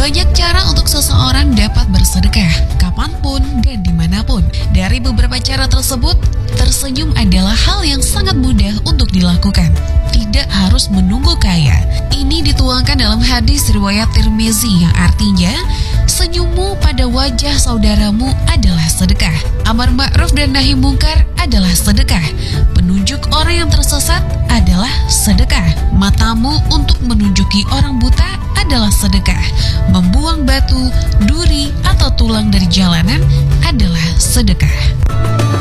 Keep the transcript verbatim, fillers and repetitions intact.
Banyak cara untuk seseorang dapat bersedekah, kapanpun dan dimanapun. Dari beberapa cara tersebut, tersenyum adalah hal yang sangat mudah untuk dilakukan. Tidak harus menunggu kaya. Ini dituangkan dalam hadis riwayat Tirmizi yang artinya, senyummu pada wajah saudaramu adalah sedekah. Amar ma'ruf dan nahi mungkar adalah sedekah. Penunjuk orang yang tersesat adalah sedekah. Matamu untuk menunjuki orang buta adalah sedekah. Membuang batu, duri, atau tulang dari jalanan adalah sedekah.